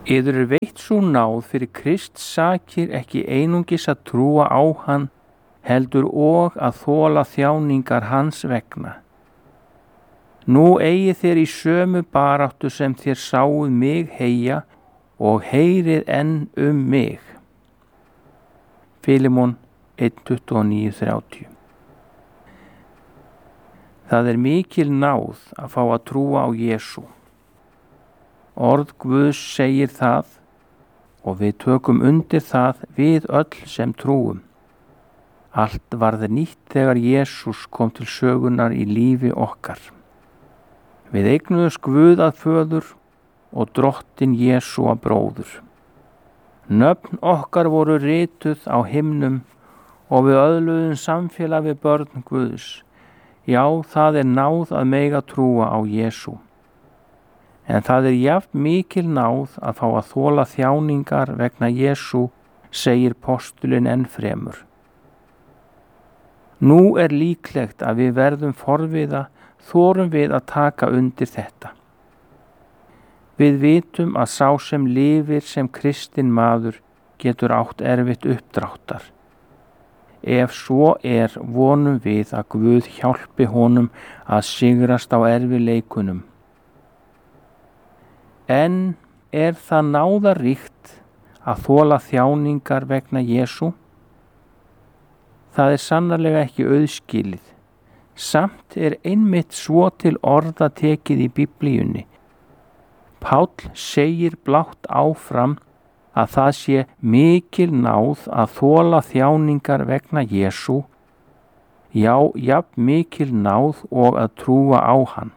Yður veitt sú náð fyrir Krist sakir ekki einungis að trúa á hann, heldur og að þola þjáningar hans vegna. Nú eigið þér í sömu baráttu sem þér sáuð mig heyja og heyrið enn mig. Fílemon 1:29-30. Það mikil náð að fá að trúa á Jesú. Orð Guðs segir það og við tökum undir það við öll sem trúum. Allt varð nýtt þegar Jesús kom til sögunar í lífi okkar. Við eignuðumst Guð að föður og Drottinn Jesú að bróður. Nöfn okkar voru rituð á himnum og við öðluðum samfélag við börn Guðs. Já, það náð að mega trúa á Jesú. En það jafn mikil náð að fá að þola þjáningar vegna Jesú, segir postulinn enn fremur. Nú líklegt að við verðum forviða, þorum við að taka undir þetta. Við vitum að sá sem lifir sem kristinn maður getur átt erfitt uppdráttar. Ef svo vonum við að Guð hjálpi honum að sigrast á erfiðleikunum. En það náðaríkt að þola þjáningar vegna Jesú? Það sannarlega ekki auðskilið. Samt einmitt svo til orða tekið í Biblíunni. Páll segir blátt áfram að það sé mikil náð að þola þjáningar vegna Jesú, já, jafn mikil náð og að trúa á hann.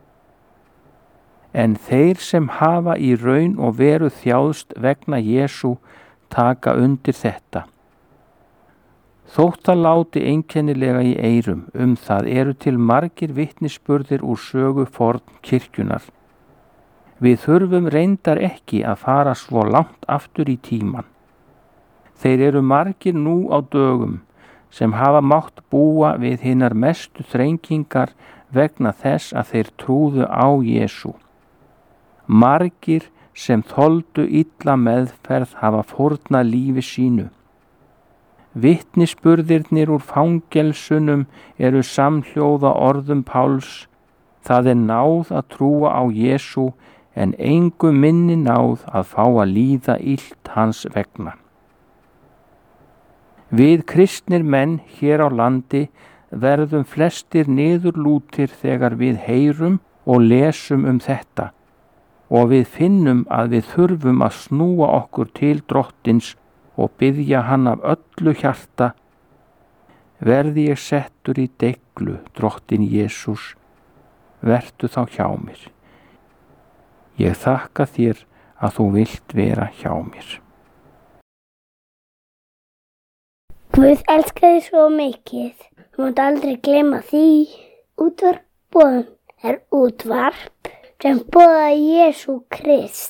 En þeir sem hafa í raun og veru þjáðst vegna Jesú taka undir þetta. Þótt að láti einkennilega í eyrum það eru til margir vitnisburðir úr sögu forn kirkjunar. Við þurfum reyndar ekki að fara svo langt aftur í tíman. Þeir eru margir nú á dögum sem hafa mátt búa við hinar mestu þrengingar vegna þess að þeir trúðu á Jesú. Margir sem þoldu illa meðferð hafa fórnað lífi sínu. Vitnisburðirnir úr fangelsunum eru samhljóða orðum Páls. Það náð að trúa á Jesú en engu minni náð að fá að líða illt hans vegna. Við kristnir menn hér á landi verðum flestir niðurlútir þegar við heyrum og lesum þetta og við finnum að við þurfum að snúa okkur til Drottins og biðja hann af öllu hjarta. Verði ég settur í deiglu, Drottinn Jesús, vertu þá hjá mér. Ég þakka þér að þú vilt vera hjá mér. Guð elskar þig svo mikið. Þú mátt aldrei gleyma því. Útvarp útvarp sem boðar Jesú Krist.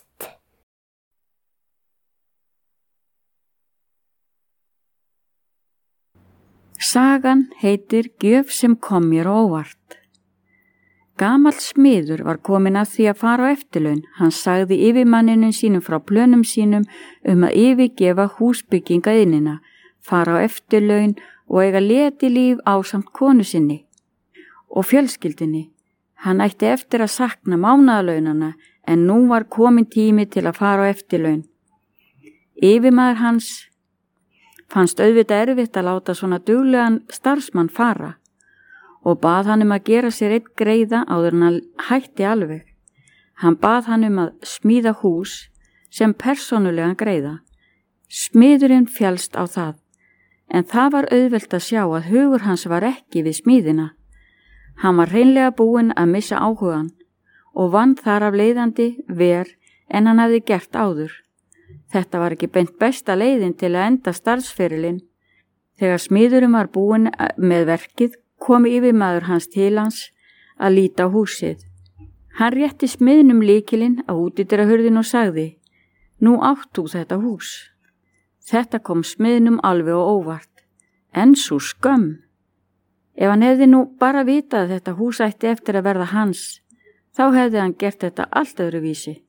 Sagan heitir Gjöf sem kom mér á óvart. Gamall smiður var kominn að því að fara á eftirlaun. Hann sagði yfirmanninum sínum frá plönum sínum að yfirgefa húsbyggingaiðnina, fara á eftirlaun og eiga letilíf ásamt konu sinni og fjölskyldunni. Hann ætti eftir að sakna mánaðarlaunana en nú var kominn tími til að fara á eftirlaun. Yfirmaður hans fannst auðvitað erfitt að láta svona duglegan starfsmann fara og bað hann að gera sér einn greiða áður en hann hætti alveg. Hann bað hann að smíða hús sem persónulegan greiða. Smiðurinn fjallst á það, en það var auðvelt að sjá að hugur hans var ekki við smíðina. Hann var hreinlega búinn að missa áhugan og vann þar af leiðandi ver en hann hafði gert áður. Þetta var ekki beint besta leiðin til að enda starfsferilinn. Þegar smiðurinn var búinn með verkið kom yfirmaður hans til hans að líta á húsið. Hann rétti smiðnum lykilinn á útidyrahurðin og sagði: Nú átt þú þetta hús. Þetta kom smiðnum alveg á óvart. En sú skömm. Ef hann hefði nú bara vitað að þetta hús ætti eftir að verða hans, þá hefði hann gert þetta allt öðruvísi.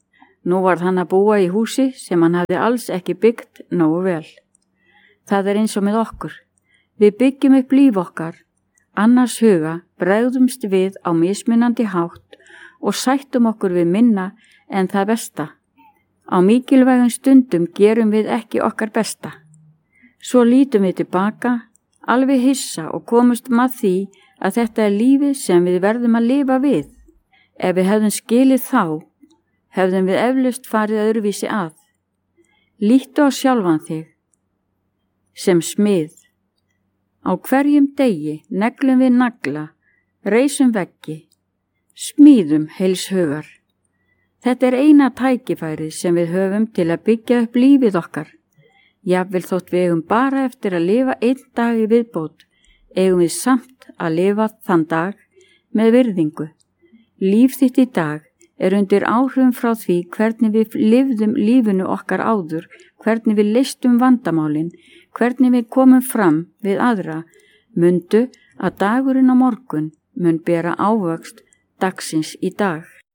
Nú varð hann að búa í húsi sem hann hafði alls ekki byggt nógu vel. Það er eins og með okkur. Við byggjum upp líf okkar, annars huga bregðumst við á mismunandi hátt og sættum okkur við minna en það besta. Á mikilvægum stundum gerum við ekki okkar besta. Svo lítum við tilbaka, alveg hissa og komumst að því að þetta er lífið sem við verðum að lifa við. Ef við hefðum skilið þá, hefðum við eflaust farið öðruvísi að. Líttu á sjálfan þig sem smið. Á hverjum degi neglum við nagla, reisum veggi, smíðum heils hugar. Þetta er eina tækifærið sem við höfum til að byggja upp lífið okkar. Jafnvel þótt við eigum bara eftir að lifa einn dag í viðbót, eigum við samt að lifa þann dag með virðingu. Líf þitt í dag er undir áhrifum frá því hvernig við lifðum lífinu okkar áður, hvernig við leystum vandamálin, hvernig við komum fram við aðra. Mundu að dagurinn á morgun mun bera ávöxt dagsins í dag.